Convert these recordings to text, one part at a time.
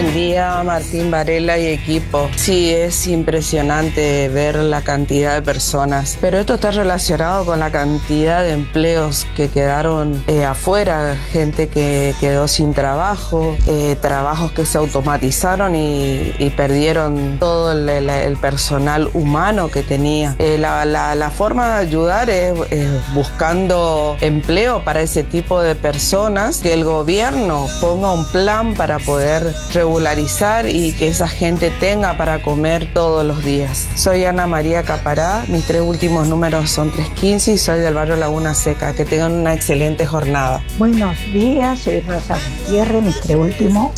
Buen día, Martín Varela y equipo. Sí, es impresionante ver la cantidad de personas, pero esto está relacionado con la cantidad de empleos que quedaron afuera, gente que quedó sin trabajo, trabajos que se automatizaron y perdieron todo el personal humano que tenía. La forma de ayudar es buscando empleo para ese tipo de personas, que el gobierno ponga un plan para poder regularizar y que esa gente tenga para comer todos los días. Soy Ana María Capará, mis 3 últimos números son 315 y soy del barrio Laguna Seca. Que tengan una excelente jornada. Buenos días, soy Rosa Gutiérrez, mis 3 últimos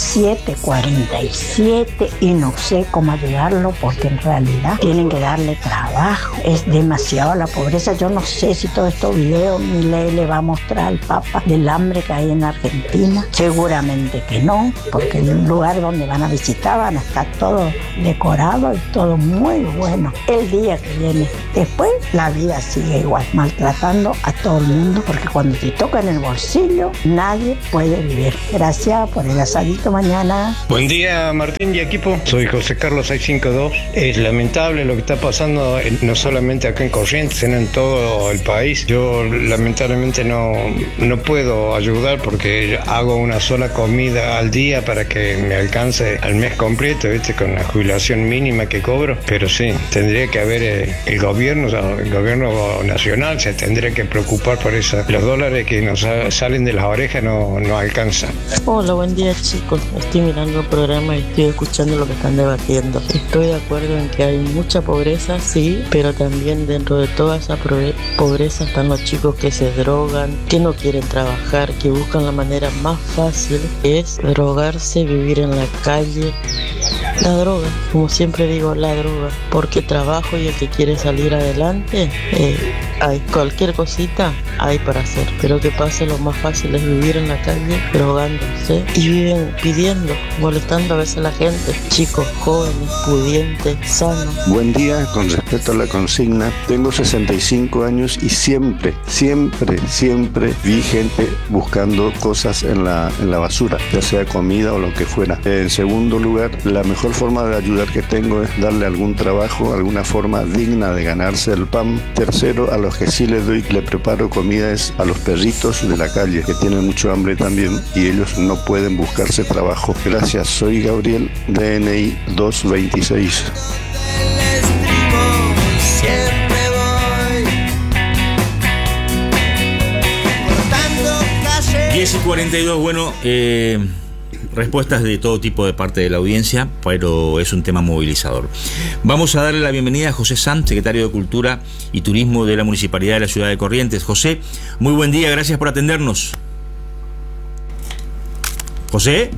747 y no sé cómo ayudarlo porque en realidad tienen que darle trabajo. Es demasiado la pobreza. Yo no sé si todos estos videos Milei le va a mostrar al Papa del hambre que hay en Argentina. Seguramente que no, porque el lugar donde van a visitar van a estar todo decorado y todo muy bueno el día que viene. Después la vida sigue igual, maltratando a todo el mundo, porque cuando te toca en el bolsillo nadie puede vivir. Gracias por el asadito mañana. Buen día, Martín y equipo. Soy José Carlos 652. Es lamentable lo que está pasando, no solamente acá en Corrientes, sino en todo el país. Yo lamentablemente no puedo ayudar porque hago una sola comida al día para que me alcance al mes completo, ¿viste? Con la jubilación mínima que cobro. Pero sí, tendría que haber el gobierno nacional se tendría que preocupar por eso. Los dólares que nos salen de las orejas no alcanzan. Hola, buen día, chicos. Estoy mirando el programa y estoy escuchando lo que están debatiendo. Estoy de acuerdo en que hay mucha pobreza, sí, pero también dentro de toda esa pobreza están los chicos que se drogan, que no quieren trabajar, que buscan la manera más fácil, que es drogarse, vivir en la calle. La droga, como siempre digo, la droga, porque trabajo y el que quiere salir adelante, hay cualquier cosita hay para hacer, pero que pase, lo más fácil es vivir en la calle drogándose y viven pidiendo, molestando a veces a la gente, chicos, jóvenes, pudientes, sanos. Buen día, con respecto a la consigna, tengo 65 años y siempre vi gente buscando cosas en la basura, ya sea comida o lo que fuera. En segundo lugar, la mejor forma de ayudar que tengo es darle algún trabajo, alguna forma digna de ganarse el pan. Tercero, a los que sí le preparo comida es a los perritos de la calle, que tienen mucho hambre también y ellos no pueden buscarse trabajo. Gracias, soy Gabriel, DNI 226. 10:42, bueno, respuestas de todo tipo de parte de la audiencia, pero es un tema movilizador. Vamos a darle la bienvenida a José Sanz, secretario de Cultura y Turismo de la Municipalidad de la Ciudad de Corrientes. José, muy buen día, gracias por atendernos. José.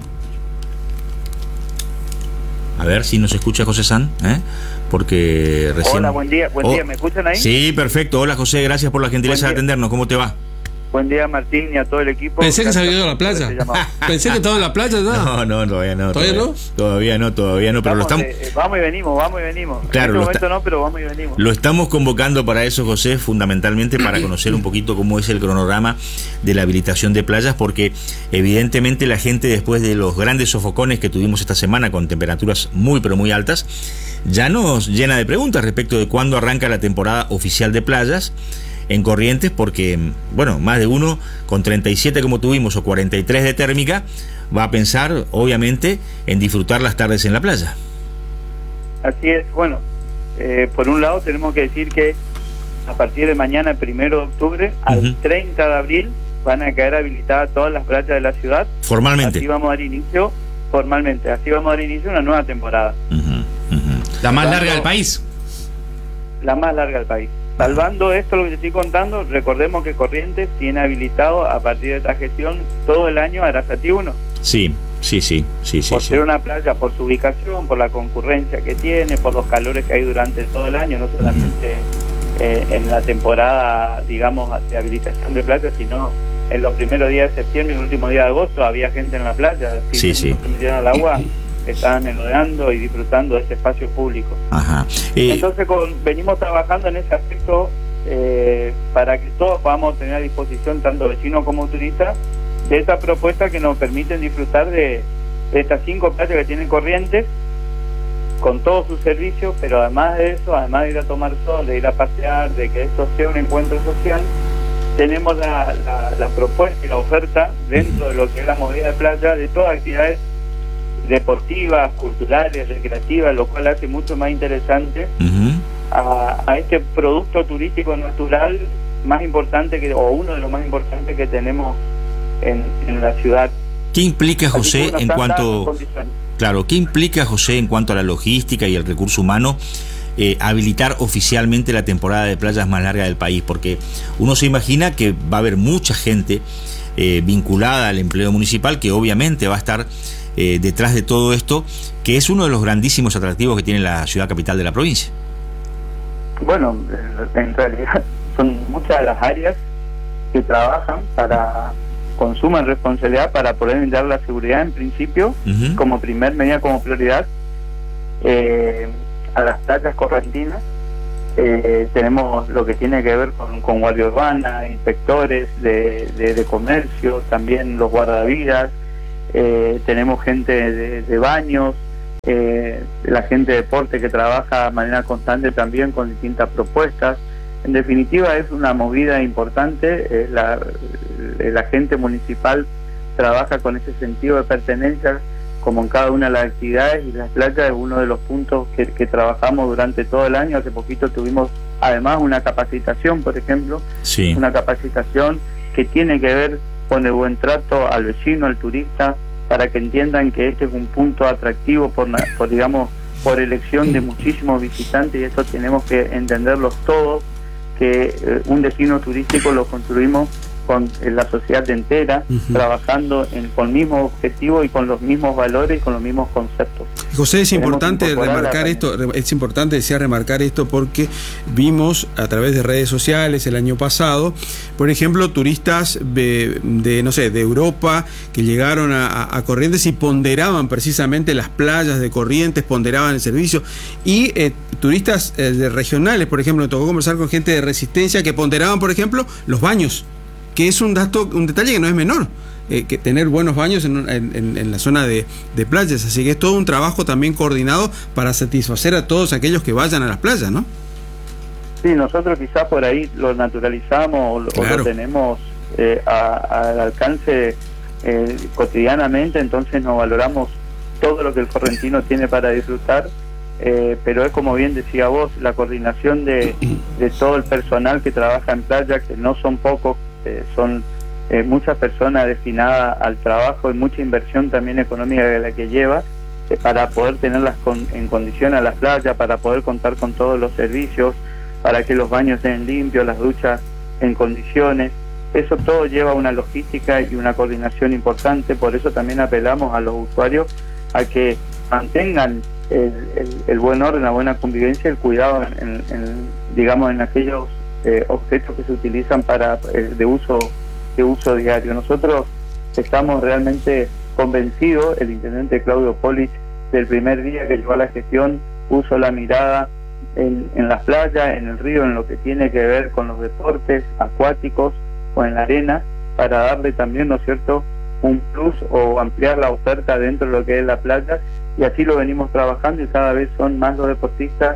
A ver si nos escucha José Sanz, porque recién... Hola, buen día, ¿me escuchan ahí? Sí, perfecto. Hola, José, gracias por la gentileza de atendernos. ¿Cómo te va? Buen día, Martín, y a todo el equipo. Pensé que se había ido a la playa. Pensé que estaba en la playa, ¿no? No, todavía no. ¿Todavía no? Todavía no, pero lo estamos... vamos y venimos. Claro, en este momento no, pero vamos y venimos. Lo estamos convocando para eso, José, fundamentalmente para conocer un poquito cómo es el cronograma de la habilitación de playas, porque evidentemente la gente, después de los grandes sofocones que tuvimos esta semana con temperaturas muy, pero muy altas, ya nos llena de preguntas respecto de cuándo arranca la temporada oficial de playas en Corrientes, porque, bueno, más de uno con 37 como tuvimos o 43 de térmica va a pensar, obviamente, en disfrutar las tardes en la playa. Así es, bueno, por un lado tenemos que decir que a partir de mañana, 1 de octubre, al 30 de abril, van a quedar habilitadas todas las playas de la ciudad. Formalmente. Así vamos a dar inicio, formalmente, así vamos a dar inicio a una nueva temporada. La más larga del país. La más larga del país. Salvando esto, lo que te estoy contando, recordemos que Corrientes tiene habilitado a partir de esta gestión todo el año Arasati 1. Sí. Por ser una playa, por su ubicación, por la concurrencia que tiene, por los calores que hay durante todo el año, no solamente en la temporada, digamos, de habilitación de playa, sino en los primeros días de septiembre y el último día de agosto había gente en la playa, sí. Se metieron al agua, estaban merodeando y disfrutando de ese espacio público. Ajá. Entonces venimos trabajando en ese aspecto para que todos podamos tener a disposición, tanto vecinos como turistas, de esa propuesta que nos permiten disfrutar de estas 5 playas que tienen Corrientes, con todos sus servicios, pero además de eso, además de ir a tomar sol, de ir a pasear, de que esto sea un encuentro social, tenemos la propuesta y la oferta dentro de lo que es la movida de playa de todas actividades deportivas, culturales, recreativas, lo cual hace mucho más interesante a este producto turístico natural más importante o uno de los más importantes que tenemos en la ciudad. ¿Qué implica, José, en cuanto... Claro, ¿qué implica, José, en cuanto a la logística y el recurso humano, habilitar oficialmente la temporada de playas más larga del país? Porque uno se imagina que va a haber mucha gente vinculada al empleo municipal que obviamente va a estar detrás de todo esto, que es uno de los grandísimos atractivos que tiene la ciudad capital de la provincia. Bueno, en realidad son muchas de las áreas que trabajan para... consuman responsabilidad para poder brindar la seguridad en principio, como primer medida, como prioridad, a las playas correntinas. Tenemos lo que tiene que ver con guardia urbana, inspectores de comercio, también los guardavidas, tenemos gente de baños, la gente de deporte que trabaja de manera constante también con distintas propuestas. En definitiva es una movida importante, la gente municipal trabaja con ese sentido de pertenencia como en cada una de las actividades, y las playas es uno de los puntos que trabajamos durante todo el año. Hace poquito tuvimos además una capacitación, por ejemplo, una capacitación que tiene que ver con el buen trato al vecino, al turista, para que entiendan que este es un punto atractivo por elección de muchísimos visitantes, y esto tenemos que entenderlos todos, que un destino turístico lo construimos con la sociedad entera, trabajando con el mismo objetivo y con los mismos valores y con los mismos conceptos. José, es importante remarcar esto, remarcar esto porque vimos a través de redes sociales el año pasado, por ejemplo, turistas de Europa que llegaron a Corrientes y ponderaban precisamente las playas de Corrientes, ponderaban el servicio, y turistas regionales, por ejemplo, me tocó conversar con gente de Resistencia que ponderaban, por ejemplo, los baños, que es un detalle que no es menor, que tener buenos baños en la zona de playas. Así que es todo un trabajo también coordinado para satisfacer a todos aquellos que vayan a las playas, ¿no? Sí, nosotros quizás por ahí lo naturalizamos o lo tenemos al alcance cotidianamente, entonces no valoramos todo lo que el correntino tiene para disfrutar, pero es como bien decía vos, la coordinación de todo el personal que trabaja en playa, que no son pocos, son muchas personas destinadas al trabajo y mucha inversión también económica de la que lleva, para poder tenerlas en condición a las playas, para poder contar con todos los servicios, para que los baños estén limpios, las duchas en condiciones. Eso todo lleva una logística y una coordinación importante. Por eso también apelamos a los usuarios a que mantengan el buen orden, la buena convivencia, el cuidado en aquellos objetos que se utilizan de uso diario. Nosotros estamos realmente convencidos, el intendente Claudio Polich, del primer día que llevó a la gestión, puso la mirada en las playas, en el río, en lo que tiene que ver con los deportes acuáticos o en la arena, para darle también, ¿no es cierto?, un plus o ampliar la oferta dentro de lo que es la playa, y así lo venimos trabajando, y cada vez son más los deportistas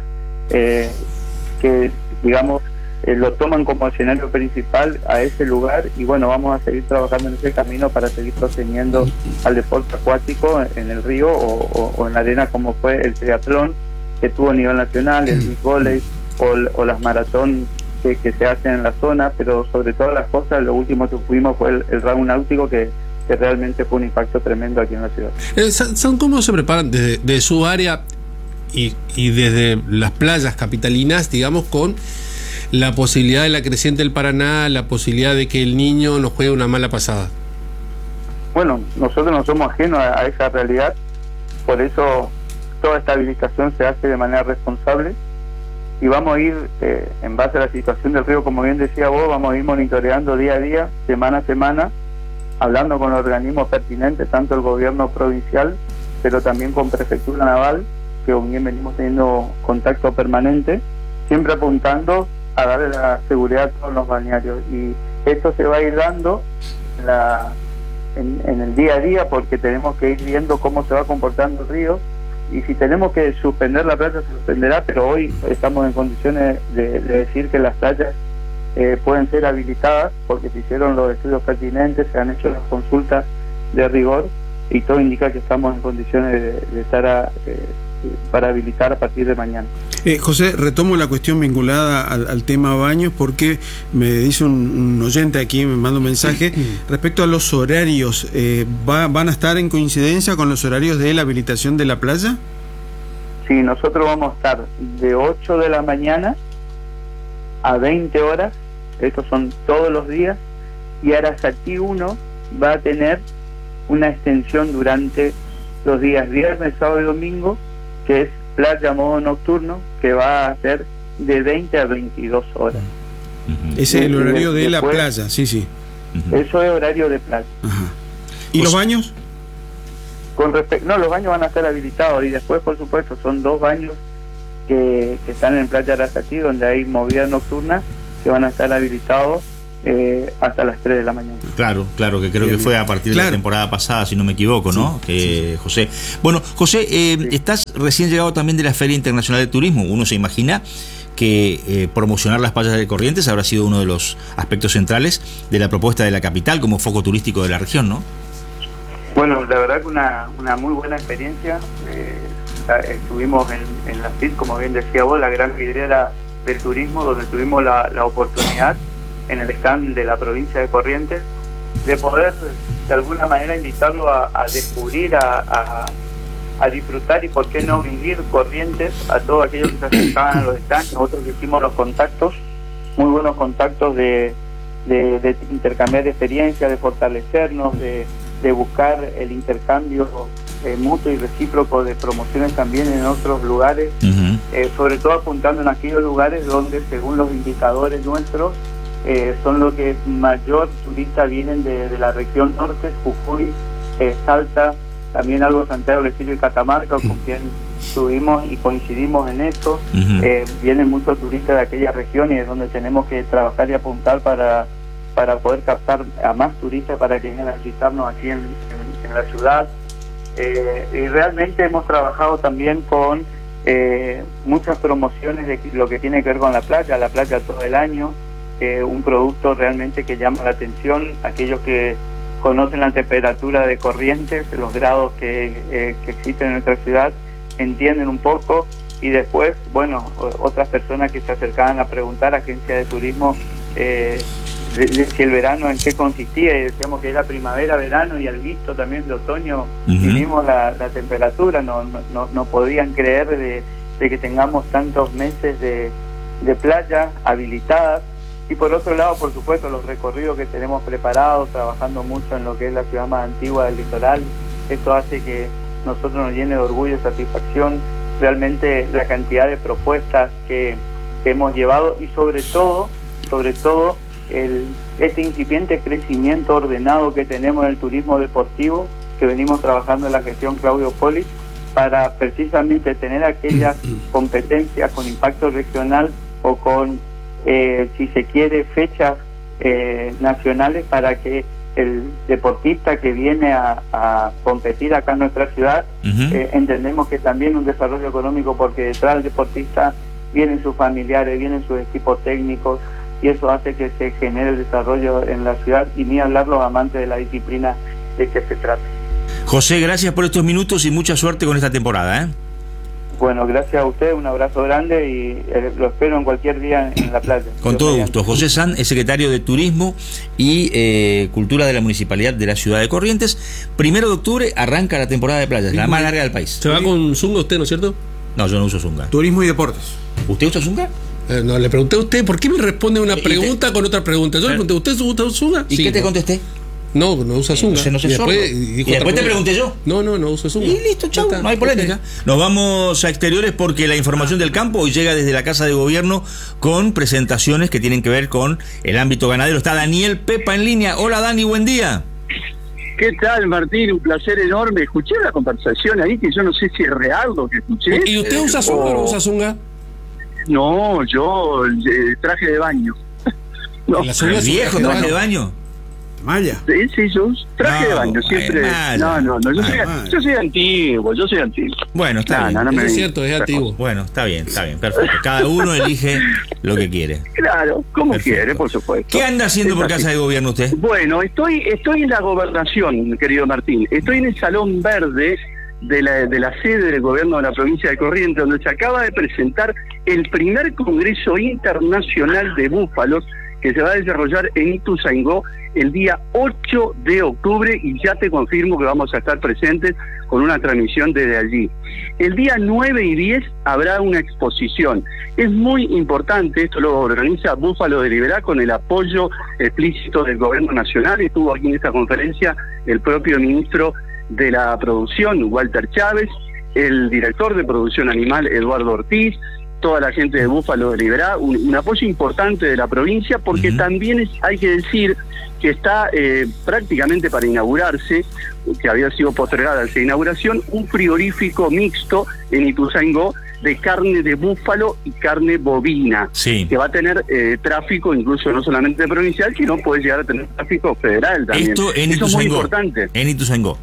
que, digamos, lo toman como escenario principal a ese lugar, y bueno, vamos a seguir trabajando en ese camino para seguir sosteniendo al deporte acuático en el río o en la arena, como fue el triatlón que tuvo a nivel nacional, el beach volley o las maratón que se hacen en la zona, pero sobre todas las cosas, lo último que fuimos fue el round náutico, que realmente fue un impacto tremendo aquí en la ciudad. ¿Cómo se preparan desde su área y desde las playas capitalinas, digamos, con la posibilidad de la creciente del Paraná, la posibilidad de que el niño nos juegue una mala pasada? Bueno, nosotros no somos ajenos a esa realidad, por eso toda esta habilitación se hace de manera responsable, y vamos a ir, en base a la situación del río, como bien decía vos, vamos a ir monitoreando día a día, semana a semana, hablando con los organismos pertinentes, tanto el gobierno provincial, pero también con Prefectura Naval, que bien venimos teniendo contacto permanente, siempre apuntando a darle la seguridad a todos los balnearios, y esto se va a ir dando en el día a día, porque tenemos que ir viendo cómo se va comportando el río, y si tenemos que suspender la playa se suspenderá, pero hoy estamos en condiciones de decir que las playas pueden ser habilitadas porque se hicieron los estudios pertinentes, se han hecho las consultas de rigor y todo indica que estamos en condiciones de estar para habilitar a partir de mañana. José, retomo la cuestión vinculada al tema baños, porque me dice un oyente aquí, me manda un mensaje respecto a los horarios. ¿Van a estar en coincidencia con los horarios de la habilitación de la playa? Sí, nosotros vamos a estar de 8 de la mañana a 20 horas, estos son todos los días, y Arasatí 1 va a tener una extensión durante los días viernes, sábado y domingo, que es playa modo nocturno, que va a ser de 20 a 22 horas. Ese es el horario de la playa, sí. Eso es horario de playa. Ajá. ¿Y los baños? No, los baños van a estar habilitados, y después, por supuesto, son 2 baños que están en Playa Arasatí, donde hay movida nocturna, que van a estar habilitados hasta las 3 de la mañana. Claro, que creo que fue a partir de la temporada pasada, si no me equivoco, ¿no? Sí. José. Bueno, José, estás recién llegado también de la Feria Internacional de Turismo. Uno se imagina que promocionar las playas de Corrientes habrá sido uno de los aspectos centrales de la propuesta de la capital como foco turístico de la región, ¿no? Bueno, la verdad que una muy buena experiencia. Estuvimos en la FIT, como bien decía vos, la gran vidriera del turismo, donde tuvimos la oportunidad en el stand de la provincia de Corrientes de poder de alguna manera invitarlo a descubrir, a disfrutar y por qué no vivir Corrientes, a todos aquellos que se acercaban a los stands. Nosotros hicimos los contactos, muy buenos contactos de intercambiar experiencias, de fortalecernos, de buscar el intercambio mutuo y recíproco de promociones también en otros lugares, sobre todo apuntando en aquellos lugares donde, según los indicadores nuestros, son los que mayor turistas vienen de la región norte, Jujuy, Salta, también algo Santiago del Estero y Catamarca, con quien estuvimos y coincidimos en eso. Vienen muchos turistas de aquella región y es donde tenemos que trabajar y apuntar para poder captar a más turistas para que vengan a visitarnos aquí en la ciudad. Y realmente hemos trabajado también con muchas promociones de lo que tiene que ver con la playa todo el año, un producto realmente que llama la atención. Aquellos que conocen la temperatura de Corrientes, los grados que existen en nuestra ciudad, entienden un poco, y después, bueno, otras personas que se acercaban a preguntar a agencias de turismo si el verano en qué consistía, y decíamos que era primavera, verano y alguito también de otoño. Vivimos la temperatura, no podían creer de que tengamos tantos meses de playa habilitadas. Y por otro lado, por supuesto, los recorridos que tenemos preparados, trabajando mucho en lo que es la ciudad más antigua del litoral. Esto hace que nosotros nos llene de orgullo y satisfacción realmente la cantidad de propuestas que hemos llevado, y sobre todo este incipiente crecimiento ordenado que tenemos en el turismo deportivo, que venimos trabajando en la gestión Claudio Poli, para precisamente tener aquellas competencias con impacto regional o con, si se quiere, fechas nacionales, para que el deportista que viene a competir acá en nuestra ciudad, entendemos que también un desarrollo económico, porque detrás del deportista vienen sus familiares, vienen sus equipos técnicos, y eso hace que se genere el desarrollo en la ciudad, y ni hablar los amantes de la disciplina de que se trata. José, gracias por estos minutos y mucha suerte con esta temporada, Bueno, gracias a usted, un abrazo grande, y lo espero en cualquier día en la playa. Con todo gusto. José Sanz es secretario de Turismo y Cultura de la Municipalidad de la Ciudad de Corrientes. 1 de octubre arranca la temporada de playas, la más larga del país. ¿Se va con zunga usted, no es cierto? No, yo no uso zunga. Turismo y deportes. ¿Usted usa zunga? No, le pregunté a usted, ¿por qué me responde una pregunta con otra pregunta? Yo le pregunté, ¿usted usa zunga? ¿Y qué te contesté? No usa zunga. No sé, y después te pregunté yo. No usa zunga. Y listo, chau, no hay polémica. Nos vamos a exteriores porque la información del campo hoy llega desde la Casa de Gobierno con presentaciones que tienen que ver con el ámbito ganadero. Está Daniel Pepa en línea. Hola Dani, buen día. ¿Qué tal, Martín? Un placer enorme. Escuché la conversación ahí, que yo no sé si es real lo que escuché. ¿Y usted usa zunga o no usa zunga? No, yo traje de baño. ¿El viejo traje de baño? Malla. Sí, traje de baño, siempre. No, yo soy antiguo. Bueno, está bien. No es cierto, es antiguo. Bueno, está bien, perfecto. Cada uno elige lo que quiere. Claro, como quiere, por supuesto. ¿Qué anda haciendo por Casa de Gobierno usted? Bueno, estoy en la gobernación, querido Martín. Estoy en el Salón Verde de la sede del gobierno de la provincia de Corrientes, donde se acaba de presentar el primer Congreso Internacional de Búfalos, que se va a desarrollar en Ituzaingó el día 8 de octubre, y ya te confirmo que vamos a estar presentes con una transmisión desde allí. El día 9 y 10 habrá una exposición. Es muy importante, esto lo organiza Búfalo de Liberá con el apoyo explícito del gobierno nacional. Estuvo aquí en esta conferencia el propio ministro de la producción, Walter Chávez, el director de producción animal, Eduardo Ortiz, toda la gente de Búfalo de Liberá, un apoyo importante de la provincia, porque también hay que decir que está prácticamente para inaugurarse, que había sido postergada esa inauguración, un frigorífico mixto en Ituzaingó de carne de búfalo y carne bovina, que va a tener tráfico incluso no solamente provincial, sino puede llegar a tener tráfico federal también. Esto en Ituzaingó, es muy importante. En Ituzaingó,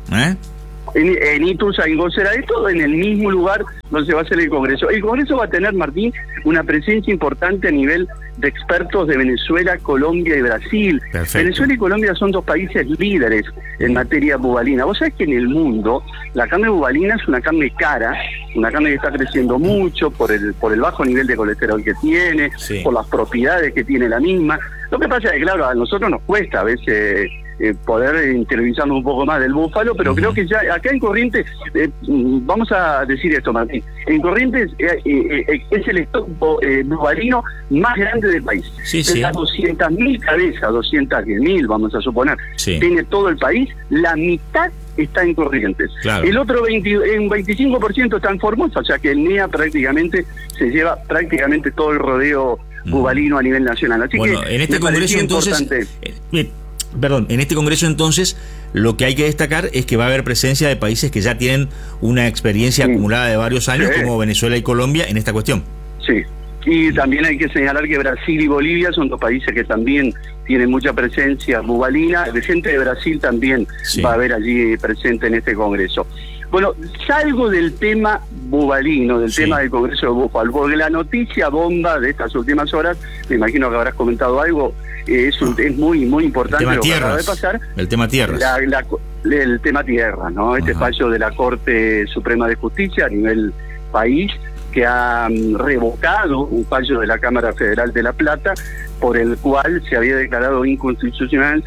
En Ituzaingó será esto, en el mismo lugar donde se va a hacer el Congreso. El Congreso va a tener, Martín, una presencia importante a nivel de expertos de Venezuela, Colombia y Brasil. Perfecto. Venezuela y Colombia son dos países líderes en materia bubalina. Vos sabés que en el mundo la carne bubalina es una carne cara, una carne que está creciendo mucho por el bajo nivel de colesterol que tiene, por las propiedades que tiene la misma. Lo que pasa es que, claro, a nosotros nos cuesta a veces poder interiorizarnos un poco más del búfalo, pero creo que ya acá en Corrientes, vamos a decir esto, Martín, en Corrientes es el stock bubalino más grande del país. Las 200.000 cabezas, 210.000 vamos a suponer, tiene todo el país, la mitad está en Corrientes. Claro. El otro 25% está en Formosa, o sea que el NEA prácticamente se lleva prácticamente todo el rodeo bubalino a nivel nacional. Así que en este congreso entonces, en este congreso entonces lo que hay que destacar es que va a haber presencia de países que ya tienen una experiencia acumulada de varios años, como Venezuela y Colombia, en esta cuestión. Sí, y también hay que señalar que Brasil y Bolivia son dos países que también tienen mucha presencia bubalina. De gente de Brasil también va a haber allí presente en este congreso. Bueno, salgo del tema bubalino, del tema del Congreso de Búfalo, porque la noticia bomba de estas últimas horas, me imagino que habrás comentado algo, es muy importante lo que acaba de pasar. El tema tierras. El tema tierras, ¿no? Este fallo de la Corte Suprema de Justicia a nivel país, que ha revocado un fallo de la Cámara Federal de La Plata, por el cual se había declarado inconstitucional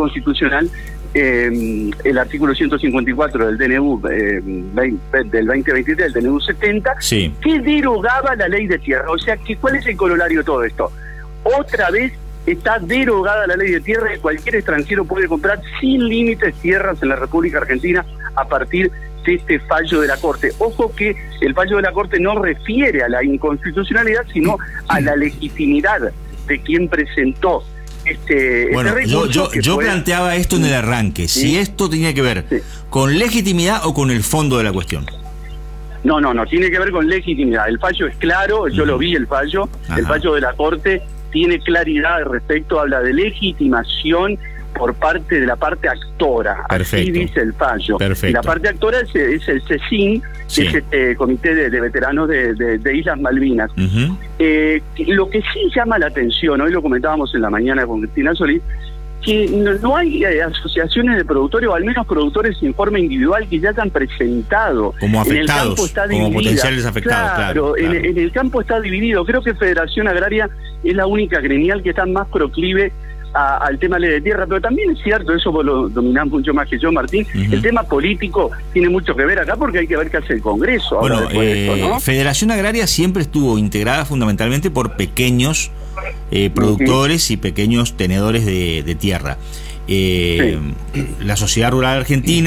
el artículo 154 del DNU del 2023, del DNU 70, que derogaba la ley de tierra. O sea, ¿cuál es el corolario de todo esto? Otra vez está derogada la ley de tierra, y cualquier extranjero puede comprar sin límites tierras en la República Argentina a partir de este fallo de la Corte. Ojo que el fallo de la Corte no refiere a la inconstitucionalidad, sino a la legitimidad de quien presentó bueno, yo planteaba esto en el arranque, si esto tenía que ver con legitimidad o con el fondo de la cuestión. No, tiene que ver con legitimidad. El fallo es claro, yo lo vi el fallo de la Corte tiene claridad al respecto, habla de legitimación por parte de la parte actora. Perfecto. Así dice el fallo. Perfecto. Y la parte actora es el CECIN, que es este comité de veteranos de Islas Malvinas. Lo que sí llama la atención, hoy lo comentábamos en la mañana con Cristina Solís, que no hay asociaciones de productores, o al menos productores en forma individual, que ya se han presentado. Como afectados, como potenciales afectados. Claro. En el campo está dividido. Creo que Federación Agraria es la única gremial que está más proclive al tema de ley de tierra, pero también es cierto, eso vos lo dominás mucho más que yo, Martín, el tema político tiene mucho que ver acá, porque hay que ver qué hace el Congreso. Bueno, de esto, ¿no? Federación Agraria siempre estuvo integrada fundamentalmente por pequeños productores y pequeños tenedores de tierra. La Sociedad Rural Argentina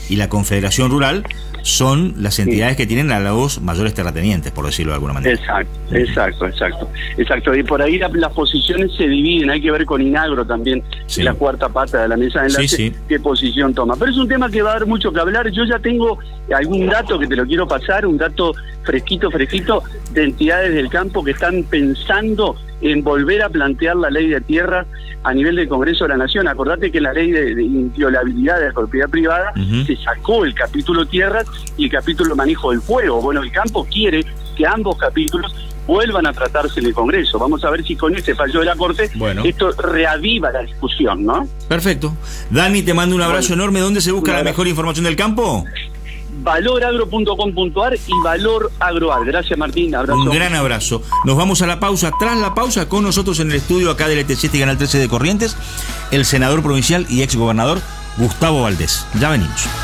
y la Confederación Rural son las entidades que tienen a los mayores terratenientes, por decirlo de alguna manera. Exacto. Y por ahí las posiciones se dividen, hay que ver con Inagro también, la cuarta pata de la mesa de enlace, qué posición toma. Pero es un tema que va a dar mucho que hablar. Yo ya tengo algún dato que te lo quiero pasar, un dato fresquito, de entidades del campo que están pensando en volver a plantear la ley de tierras a nivel del Congreso de la Nación. Acordate que la ley de inviolabilidad de la propiedad privada se sacó el capítulo tierras y el capítulo manejo del fuego. Bueno, el campo quiere que ambos capítulos vuelvan a tratarse en el Congreso. Vamos a ver si con este fallo de la Corte esto reaviva la discusión, ¿no? Perfecto. Dani, te mando un abrazo enorme. ¿Dónde se busca la mejor información del campo? valoragro.com.ar y valoragroar. Gracias, Martín. Abrazo. Un gran abrazo. Nos vamos a la pausa. Tras la pausa, con nosotros en el estudio acá del ET7 y Canal 13 de Corrientes, el senador provincial y exgobernador Gustavo Valdés. Ya venimos.